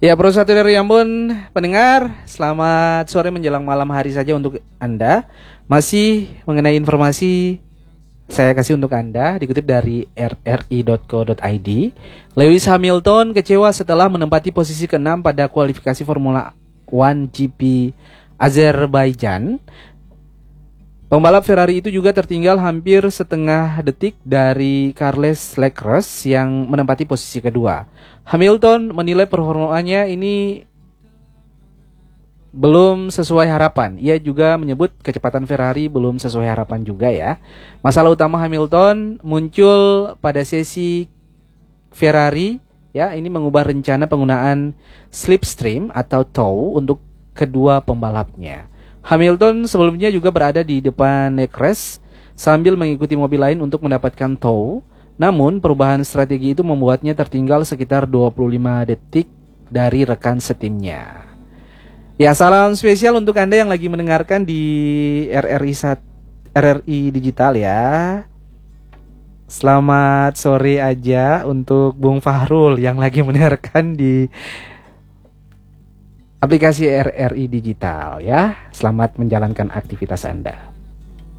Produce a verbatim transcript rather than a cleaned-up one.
Ya, Bro Satu dari Ambon, pendengar, selamat sore menjelang malam hari saja untuk Anda. Masih mengenai informasi saya kasih untuk Anda, dikutip dari r r i dot co dot i d. Lewis Hamilton kecewa setelah menempati posisi keenam pada kualifikasi Formula One G P Azerbaijan. Pembalap Ferrari itu juga tertinggal hampir setengah detik dari Charles Leclerc yang menempati posisi kedua. Hamilton menilai performanya ini belum sesuai harapan. Ia juga menyebut kecepatan Ferrari belum sesuai harapan juga ya. Masalah utama Hamilton muncul pada sesi Ferrari ya, ini mengubah rencana penggunaan slipstream atau tow untuk kedua pembalapnya. Hamilton sebelumnya juga berada di depan Leclerc sambil mengikuti mobil lain untuk mendapatkan tow. Namun perubahan strategi itu membuatnya tertinggal sekitar dua puluh lima detik dari rekan setimnya. Ya, salam spesial untuk Anda yang lagi mendengarkan di R R I R R I Digital ya. Selamat sore aja untuk Bung Fahrul yang lagi mendengarkan di aplikasi R R I Digital ya. Selamat menjalankan aktivitas Anda.